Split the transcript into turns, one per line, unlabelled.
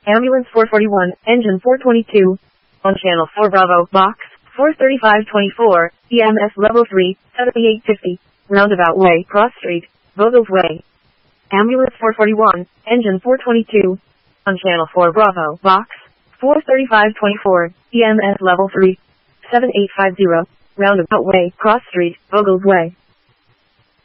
Ambulance 441, engine 422. On channel 4 Bravo, box 43524, EMS level 3, 7850. Roundabout Way, Cross Street, Vogels Way. Ambulance 441, engine 422. On channel 4 Bravo, box 43524, EMS level 3, 7850. Roundabout Way, Cross Street, Vogels Way.